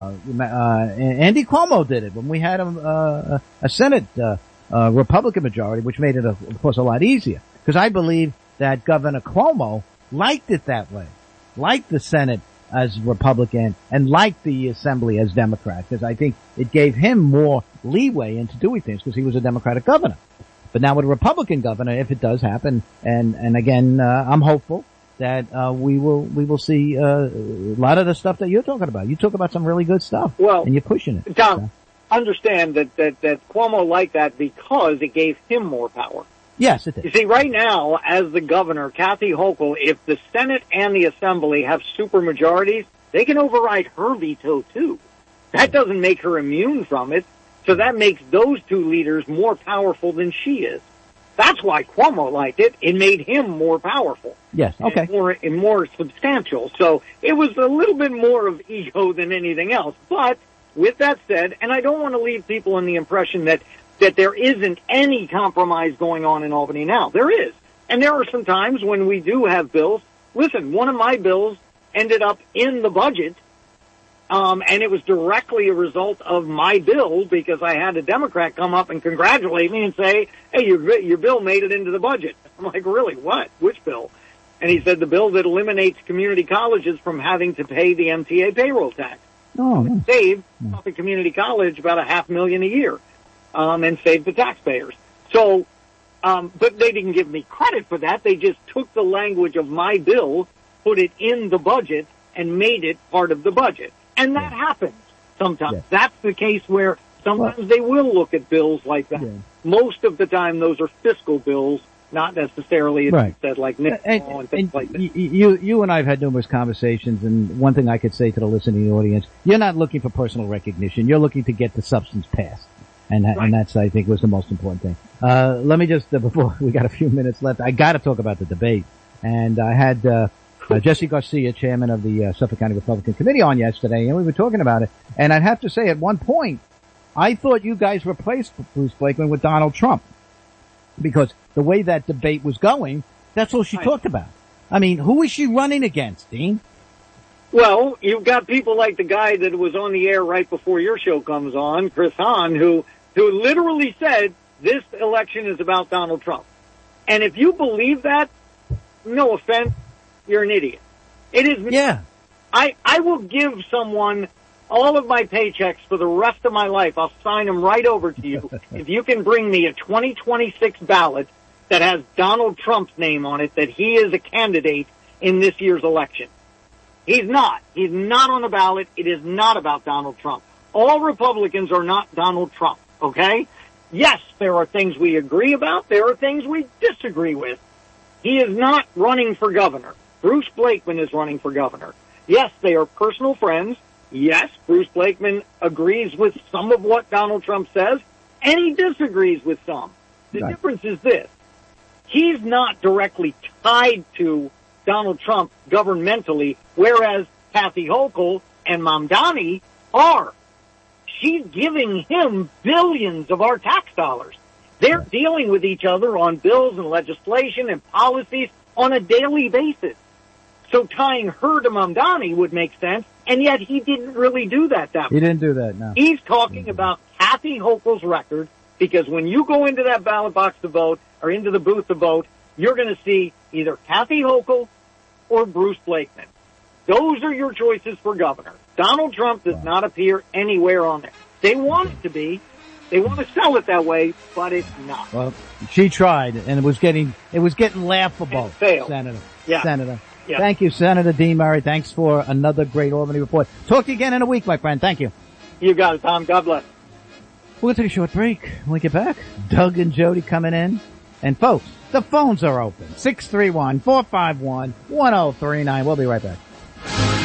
Andy Cuomo did it when we had a Senate Republican majority, which made it, of course, a lot easier. Because I believe that Governor Cuomo liked it that way, liked the Senate as Republican and liked the Assembly as Democrat, because I think it gave him more leeway into doing things because he was a Democratic governor. But now with a Republican governor, if it does happen, and again, I'm hopeful that we will see a lot of the stuff that you're talking about. You talk about some really good stuff, and you're pushing it. Tom, understand that Cuomo liked that because it gave him more power. Yes, it did. You see, right now, as the governor, Kathy Hochul, if the Senate and the Assembly have supermajorities, they can override her veto, too. That doesn't make her immune from it, so that makes those two leaders more powerful than she is. That's why Cuomo liked it. It made him more powerful. Yes, okay. And more substantial. So it was a little bit more of ego than anything else. But with that said, and I don't want to leave people in the impression that there isn't any compromise going on in Albany now. There is. And there are some times when we do have bills. Listen, one of my bills ended up in the budget, and it was directly a result of my bill because I had a Democrat come up and congratulate me and say, hey, your bill made it into the budget. I'm like, really? What? Which bill? And he said the bill that eliminates community colleges from having to pay the MTA payroll tax. Oh, It saved the community college about $500,000 a year. And saved the taxpayers. So, but they didn't give me credit for that. They just took the language of my bill, put it in the budget, and made it part of the budget. And that happens sometimes. Yes. That's the case where sometimes they will look at bills like that. Yeah. Most of the time, those are fiscal bills, not necessarily, as you said, like Nick and things like that. You and I have had numerous conversations, and one thing I could say to the listening audience, you're not looking for personal recognition. You're looking to get the substance passed. And that's, I think, was the most important thing. Let me just, before we got a few minutes left, I gotta talk about the debate. And I had, Jesse Garcia, chairman of the Suffolk County Republican Committee, on yesterday, and we were talking about it. And I'd have to say, at one point, I thought you guys replaced Bruce Blakeman with Donald Trump. Because the way that debate was going, that's all she talked about. I mean, who is she running against, Dean? Well, you've got people like the guy that was on the air right before your show comes on, Chris Hahn, who literally said this election is about Donald Trump. And if you believe that, no offense, you're an idiot. It is. Yeah. I will give someone all of my paychecks for the rest of my life. I'll sign them right over to you if you can bring me a 2026 ballot that has Donald Trump's name on it, that he is a candidate in this year's election. He's not. He's not on the ballot. It is not about Donald Trump. All Republicans are not Donald Trump, okay? Yes, there are things we agree about. There are things we disagree with. He is not running for governor. Bruce Blakeman is running for governor. Yes, they are personal friends. Yes, Bruce Blakeman agrees with some of what Donald Trump says, and he disagrees with some. The difference is this. He's not directly tied to Donald Trump governmentally, whereas Kathy Hochul and Mamdani are. She's giving him billions of our tax dollars. They're dealing with each other on bills and legislation and policies on a daily basis. So tying her to Mamdani would make sense, and yet he didn't really do that way. He didn't do that, no. He's talking about Kathy Hochul's record, because when you go into that ballot box to vote, or into the booth to vote, you're going to see either Kathy Hochul or Bruce Blakeman. Those are your choices for governor. Donald Trump does not appear anywhere on there. They want it to be. They want to sell it that way, but it's not. Well, she tried, and it was getting laughable. It failed. Senator. Yeah. Senator. Yeah. Thank you, Senator Dean Murray. Thanks for another great Albany report. Talk to you again in a week, my friend. Thank you. You got it, Tom. God bless. We'll take a short break. When we get back, Doug and Jody coming in. And folks, the phones are open. 631-451-1039. We'll be right back.